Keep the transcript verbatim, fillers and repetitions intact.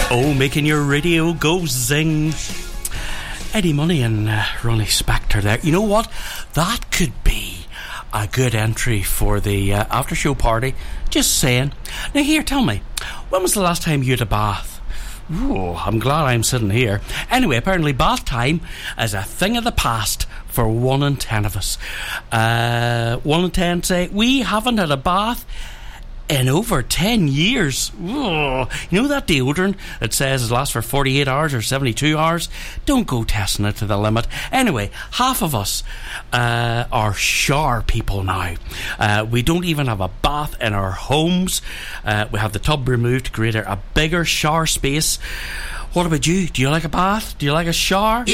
Oh, making your radio go zing. Eddie Money and uh, Ronnie Spector there. You know what? That could be a good entry for the uh, after show party. Just saying. Now here, tell me, when was the last time you had a bath? Ooh, I'm glad I'm sitting here. Anyway, apparently bath time is a thing of the past for one in ten of us. Uh, one in ten say, we haven't had a bath in over ten years. Ooh. You know that deodorant that says it lasts for forty-eight hours or seventy-two hours? Don't go testing it to the limit. Anyway, half of us uh, are shower people now. Uh, we don't even have a bath in our homes. Uh, we have the tub removed to create a bigger shower space. What about you? Do you like a bath? Do you like a shower?